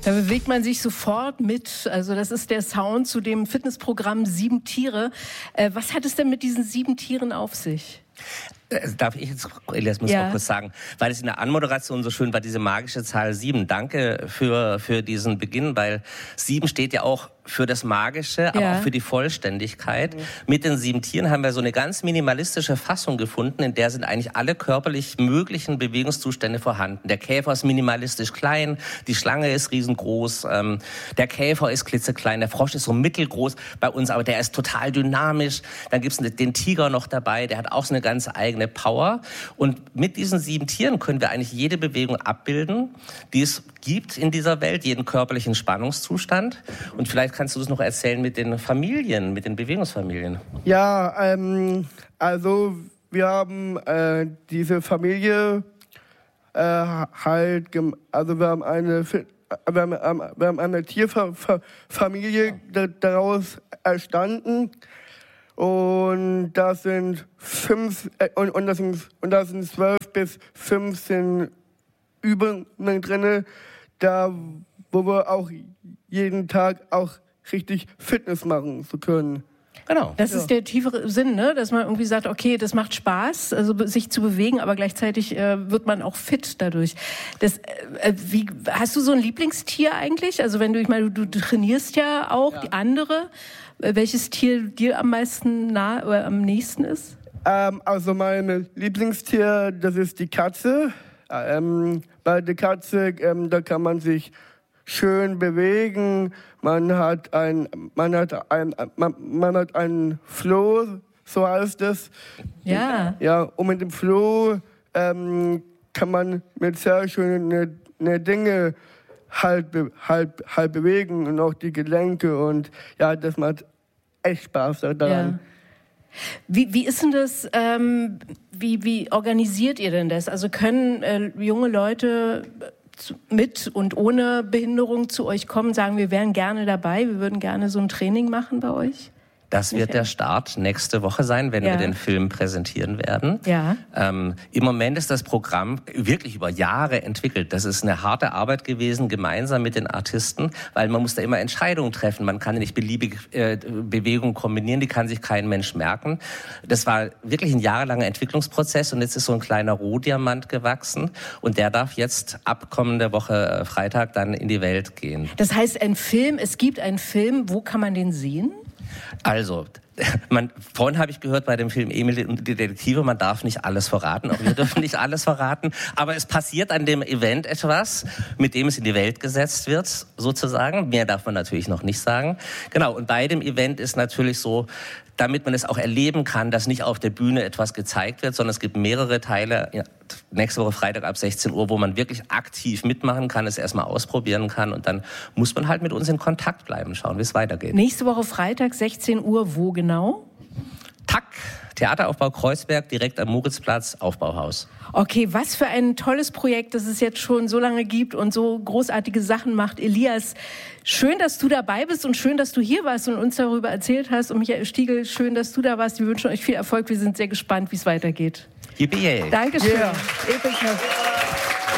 Da bewegt man sich sofort mit. Also das ist der Sound zu dem Fitnessprogramm 7 Tiere. Was hat es denn mit diesen 7 Tieren auf sich? Darf ich jetzt, Elias, muss mal kurz sagen, weil es in der Anmoderation so schön war, diese magische Zahl 7. Danke für diesen Beginn, weil 7 steht ja auch für das Magische, aber auch für die Vollständigkeit. Mit den 7 Tieren haben wir so eine ganz minimalistische Fassung gefunden, in der sind eigentlich alle körperlich möglichen Bewegungszustände vorhanden. Der Käfer ist minimalistisch klein, die Schlange ist riesengroß, der Käfer ist klitzeklein, der Frosch ist so mittelgroß bei uns, aber der ist total dynamisch. Dann gibt's den Tiger noch dabei, der hat auch so eine ganz eigene Power. Und mit diesen 7 Tieren können wir eigentlich jede Bewegung abbilden, die es gibt in dieser Welt, jeden körperlichen Spannungszustand. Und vielleicht kannst du das noch erzählen mit den Familien, mit den Bewegungsfamilien. Ja, also wir haben diese Familie wir haben eine Tierfamilie daraus entstanden. Und das sind 12 bis 15 Übungen drin, wo wir auch jeden Tag auch richtig Fitness machen zu können. Genau. Das ist der tiefere Sinn, ne? Dass man irgendwie sagt, okay, das macht Spaß, also sich zu bewegen, aber gleichzeitig wird man auch fit dadurch. Hast du so ein Lieblingstier eigentlich? Also wenn du trainierst ja auch die andere. Welches Tier dir am meisten nah oder am nächsten ist? Also mein Lieblingstier, das ist die Katze. Bei der Katze, da kann man sich schön bewegen. Man hat einen Flow, so heißt es. Ja. Ja, und mit dem Flow kann man mit sehr schönen Dinge halt bewegen und auch die Gelenke und ja, das macht echt Spaß daran. Ja. Wie ist denn das, wie organisiert ihr denn das? Also können junge Leute mit und ohne Behinderung zu euch kommen, sagen, wir wären gerne dabei, wir würden gerne so ein Training machen bei euch? Das wird der Start nächste Woche sein, wenn wir den Film präsentieren werden. Ja. Im Moment ist das Programm wirklich über Jahre entwickelt. Das ist eine harte Arbeit gewesen, gemeinsam mit den Artisten, weil man muss da immer Entscheidungen treffen. Man kann nicht beliebige Bewegungen kombinieren, die kann sich kein Mensch merken. Das war wirklich ein jahrelanger Entwicklungsprozess und jetzt ist so ein kleiner Rohdiamant gewachsen und der darf jetzt ab kommender Woche Freitag dann in die Welt gehen. Das heißt, es gibt einen Film, wo kann man den sehen? Also, vorhin habe ich gehört bei dem Film Emil und die Detektive, man darf nicht alles verraten, auch wir dürfen nicht alles verraten, aber es passiert an dem Event etwas, mit dem es in die Welt gesetzt wird, sozusagen. Mehr darf man natürlich noch nicht sagen. Genau, und bei dem Event ist natürlich so, damit man es auch erleben kann, dass nicht auf der Bühne etwas gezeigt wird, sondern es gibt mehrere Teile, nächste Woche Freitag ab 16 Uhr, wo man wirklich aktiv mitmachen kann, es erstmal ausprobieren kann und dann muss man halt mit uns in Kontakt bleiben, schauen, wie es weitergeht. Nächste Woche Freitag, 16 Uhr, wo genau? TAK, Theateraufbau Kreuzberg, direkt am Moritzplatz, Aufbauhaus. Okay, was für ein tolles Projekt, das es jetzt schon so lange gibt und so großartige Sachen macht. Elias, schön, dass du dabei bist und schön, dass du hier warst und uns darüber erzählt hast. Und Michael Stiegel, schön, dass du da warst. Wir wünschen euch viel Erfolg. Wir sind sehr gespannt, wie es weitergeht. Yippie! Dankeschön. Yeah.